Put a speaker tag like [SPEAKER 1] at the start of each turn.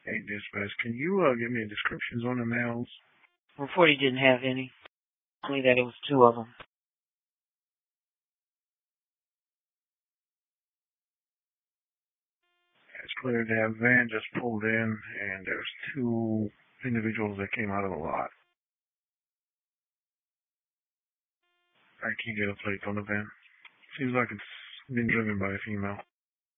[SPEAKER 1] Hey, dispatch, can you give me descriptions on the males?
[SPEAKER 2] Report he didn't have any. Only that it was two of them.
[SPEAKER 1] It's clear that van just pulled in, and there's two individuals that came out of the lot. I can't get a plate on the van. Seems like it's been driven by a female.